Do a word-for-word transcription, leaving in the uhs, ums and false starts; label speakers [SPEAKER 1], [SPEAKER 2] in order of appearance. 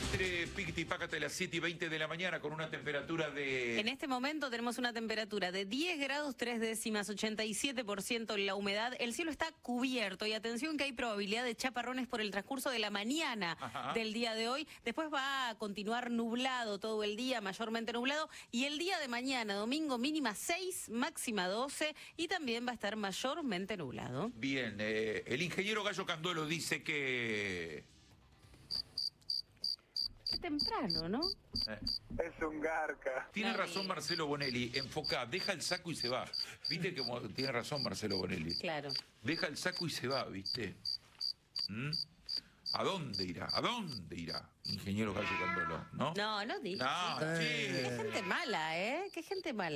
[SPEAKER 1] Entre Picti y Pácate, las siete y veinte de la mañana con una temperatura de...
[SPEAKER 2] En este momento tenemos una temperatura de diez grados tres décimas, ochenta y siete por ciento la humedad. El cielo está cubierto y atención que hay probabilidad de chaparrones por el transcurso de la mañana
[SPEAKER 1] Ajá.
[SPEAKER 2] del día de hoy. Después va a continuar nublado todo el día, mayormente nublado. Y el día de mañana, domingo, mínima seis, máxima doce y también va a estar mayormente nublado.
[SPEAKER 1] Bien, eh, el ingeniero Gallo Canduelo dice que...
[SPEAKER 2] Qué temprano, ¿no?
[SPEAKER 1] Eh.
[SPEAKER 3] Es un garca.
[SPEAKER 1] Tiene
[SPEAKER 2] No
[SPEAKER 1] razón
[SPEAKER 2] digas.
[SPEAKER 1] Marcelo Bonelli, enfoca, deja el saco y se va. ¿Viste que tiene razón Marcelo Bonelli?
[SPEAKER 2] Claro.
[SPEAKER 1] Deja el saco y se va, ¿viste? ¿Mm? ¿A dónde irá? ¿A dónde irá? Ingeniero Gallo Canduelo, ¿no?
[SPEAKER 2] No, no digas.
[SPEAKER 1] No, sí.
[SPEAKER 2] Qué gente mala, ¿eh? Qué gente mala.